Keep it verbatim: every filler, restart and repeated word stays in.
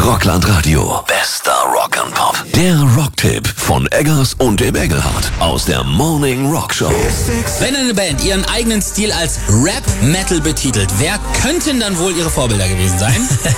Rockland Radio. Bester Rock'n'Pop. Der Rocktipp von Eggers und dem Engelhardt aus der Morning Rock Show. Wenn eine Band ihren eigenen Stil als Rap-Metal betitelt, wer könnten dann wohl ihre Vorbilder gewesen sein?